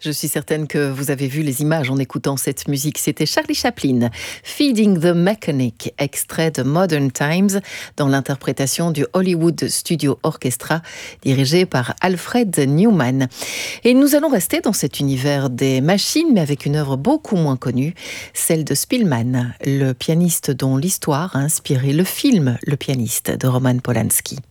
Je suis certaine que vous avez vu les images en écoutant cette musique. C'était Charlie Chaplin, Feeding the Mechanic, extrait de Modern Times, dans l'interprétation du Hollywood Studio Orchestra, dirigé par Alfred Newman. Et nous allons rester dans cet univers des machines, mais avec une œuvre beaucoup moins connue, celle de Spillman, le pianiste dont l'histoire a inspiré le film Le pianiste de Roman Polanski.